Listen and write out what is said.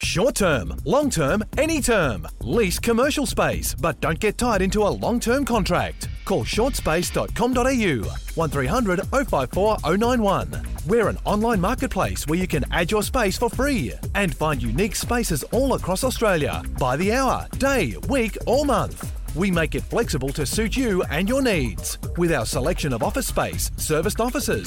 Short term, long term, any term. Lease commercial space, but don't get tied into a long-term contract. Call shortspace.com.au 1300 054 091. We're an online marketplace where you can add your space for free and find unique spaces all across Australia by the hour, day, week or month. We make it flexible to suit you and your needs with our selection of office space, serviced offices,